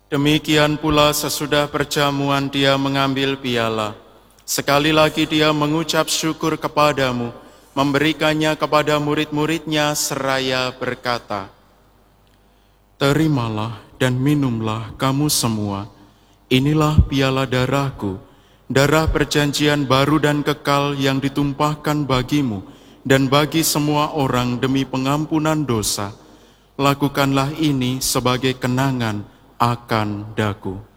Demikian pula sesudah perjamuan dia mengambil piala. Sekali lagi dia mengucap syukur kepadamu, memberikannya kepada murid-muridnya seraya berkata, "Terimalah dan minumlah kamu semua. Inilah piala darahku, darah perjanjian baru dan kekal yang ditumpahkan bagimu dan bagi semua orang demi pengampunan dosa. Lakukanlah ini sebagai kenangan akan daku."